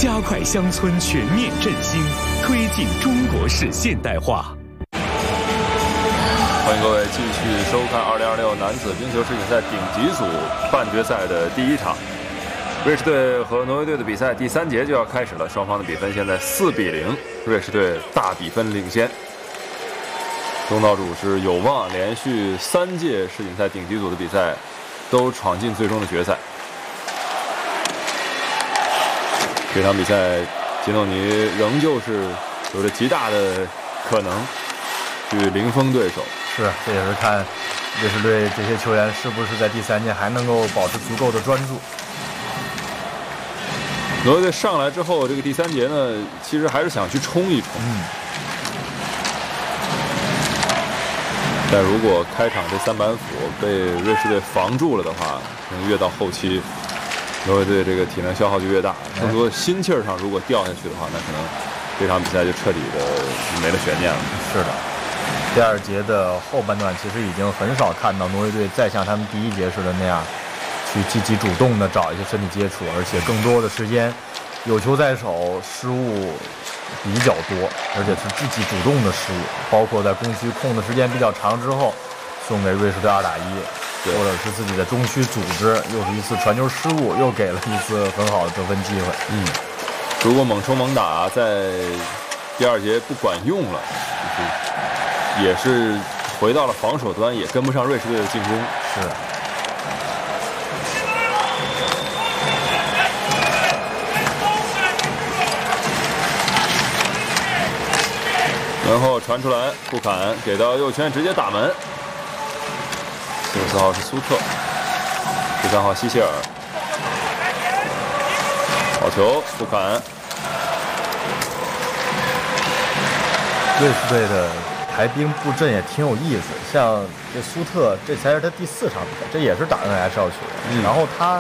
加快乡村全面振兴，推进中国式现代化。 欢迎各位继续收看2026男子冰球世锦赛顶级组半决赛的第一场，瑞士队和挪威队的比赛第3节就要开始了，双方的比分现在4比0，瑞士队大比分领先。东道主是有望连续3届世锦赛顶级组的比赛都闯进最终的决赛。这场比赛，吉诺尼仍旧是有着极大的可能去零封对手。 是，这也是看瑞士队这些球员是不是在第3节还能够保持足够的专注。 挪威队上来之后，这个第3节呢，其实还是想去冲一冲。但如果开场这3板斧被瑞士队防住了的话，可能越到后期，挪威队这个体能消耗就越大。更多的心气儿上如果掉下去的话，那可能这场比赛就彻底的没了悬念了。 是的。第2节的后半段，其实已经很少看到挪威队再像他们第1节似的那样，去积极主动的找一些身体接触，而且更多的时间有球在手，失误比较多，而且是自己主动的失误，包括在攻区空的时间比较长之后，送给瑞士队2打1，或者是自己的中区组织，又是一次传球失误，又给了一次很好的得分机会。 如果猛冲猛打在第2节不管用了，也是回到了防守端，也跟不上瑞士队的进攻。 是。 然后传出来，布坎给到右圈，直接打门。44号是苏特，13号希切尔，好球，布坎。 瑞士队的排兵布阵也挺有意思，像这苏特，这才是他第4场比赛，这也是打 NHL 球员。然后他